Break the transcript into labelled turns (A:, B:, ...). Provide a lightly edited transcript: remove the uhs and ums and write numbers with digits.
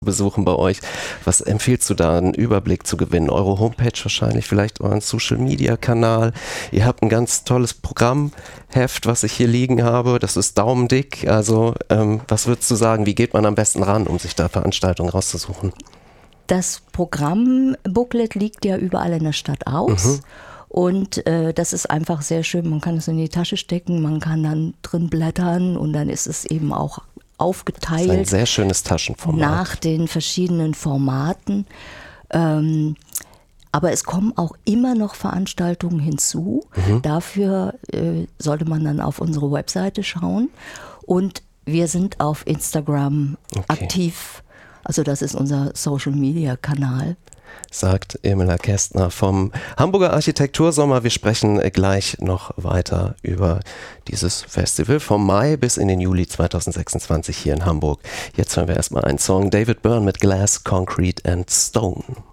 A: besuchen bei euch. Was empfiehlst du da, einen Überblick zu gewinnen? Eure Homepage wahrscheinlich, vielleicht euren Social-Media-Kanal. Ihr habt ein ganz tolles Programmheft, was ich hier liegen habe. Das ist daumendick. Also was würdest du sagen, wie geht man am besten ran, um sich da Veranstaltungen rauszusuchen?
B: Das Programmbooklet liegt ja überall in der Stadt aus. Und das ist einfach sehr schön. Man kann es in die Tasche stecken, man kann dann drin blättern und dann ist es eben auch aufgeteilt.
A: Das ist ein sehr schönes Taschenformat.
B: Nach den verschiedenen Formaten. Aber es kommen auch immer noch Veranstaltungen hinzu. Dafür sollte man dann auf unsere Webseite schauen. Und wir sind auf Instagram aktiv. Also das ist unser Social-Media-Kanal.
A: Sagt Irmela Kästner vom Hamburger Architektursommer. Wir sprechen gleich noch weiter über dieses Festival vom Mai bis in den Juli 2026 hier in Hamburg. Jetzt hören wir erstmal einen Song. David Byrne mit Glass, Concrete and Stone.